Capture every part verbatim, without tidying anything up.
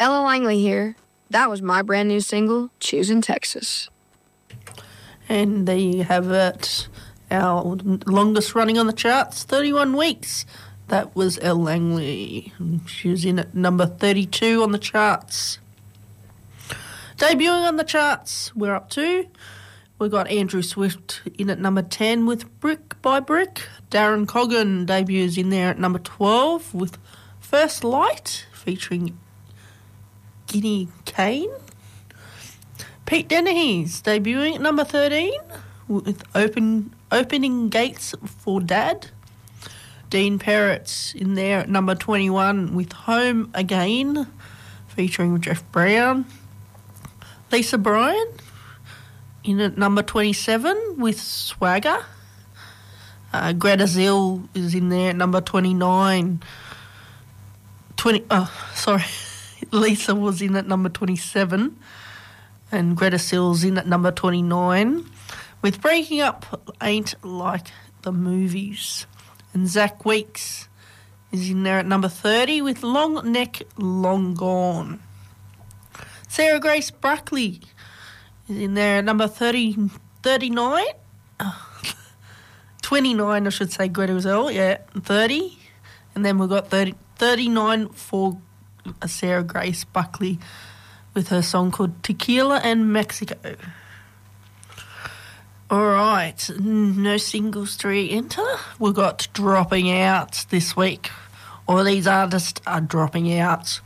Ella Langley here. That was my brand new single, Choosing Texas. And there you have it. Our longest running on the charts, thirty-one weeks. That was Elle Langley. She was in at number thirty-two on the charts. Debuting on the charts, we're up to, we got Andrew Swift in at number ten with Brick by Brick. Darren Coggan debuts in there at number twelve with First Light, featuring Guinea Kane. Pete Dennehy's debuting at number thirteen with Open Opening Gates for Dad. Dean Parrott's in there at number twenty-one with Home Again, featuring Jeff Brown. Lisa Bryan in at number twenty-seven with Swagger. Uh, Greta Zill is in there at number twenty-nine. twenty, oh, sorry. Lisa was in at number twenty-seven and Greta Zill's in at number twenty-nine with Breaking Up Ain't Like the Movies. And Zach Weeks is in there at number thirty with Long Neck, Long Gone. Sarah Grace Buckley is in there at number thirty, thirty-nine. Oh, twenty-nine, I should say, Greta Zell, yeah, thirty. And then we've got thirty, thirty-nine for Sarah Grace Buckley with her song called Tequila and Mexico. All right, no singles to re-enter. We've got dropping out this week. All these artists are dropping out.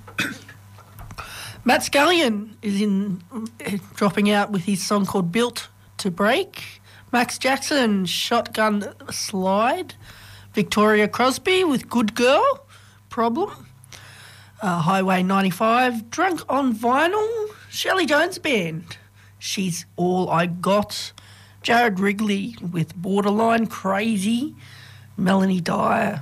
Matt Scullion is in uh, dropping out with his song called Built to Break. Max Jackson, Shotgun Slide. Victoria Crosby with Good Girl, Problem. Uh, Highway ninety-five, Drunk on Vinyl. Shelley Jones Band, She's All I Got. Jared Wrigley with Borderline Crazy. Melanie Dyer.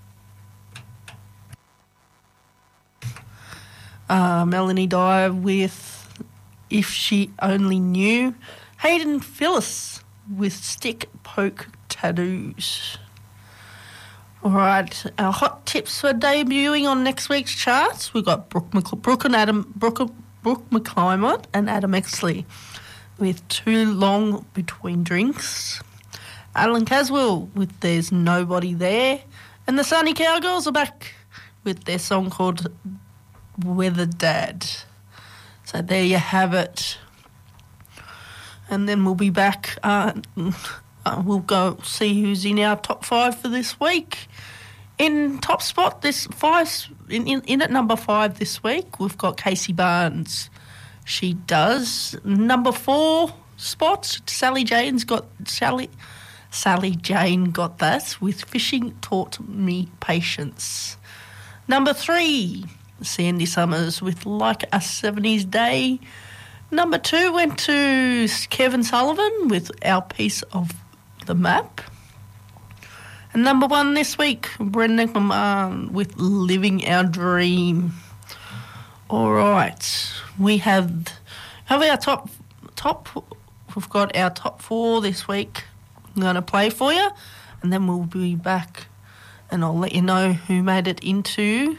Uh, Melanie Dyer with If She Only Knew. Hayden Phillips with Stick Poke Tattoos. All right, our hot tips for debuting on next week's charts. We've got Brooke, Mc, Brooke and Adam Brooke, Brooke McClymont and Adam Exley with Too Long Between Drinks. Alan Caswell with There's Nobody There. And the Sunny Cowgirls are back with their song called Weather Dad. So there you have it. And then we'll be back. Uh, uh, we'll go see who's in our top five for this week. In top spot, this five in, in, in at number five this week, we've got Casey Barnes. She does. Number four spot, Sally Jane's got Sally. Sally Jane got that with Fishing Taught Me Patience. Number three, Sandy Summers with Like a seventies Day. Number two went to Kevin Sullivan with Our Piece of the Map. And number one this week, Brendan McMahon with Living Our Dream. All right, we have have our top top. We've got our top four this week. I'm going to play for you, and then we'll be back, and I'll let you know who made it into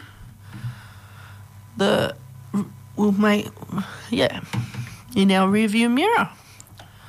the. We'll make yeah in our rearview mirror.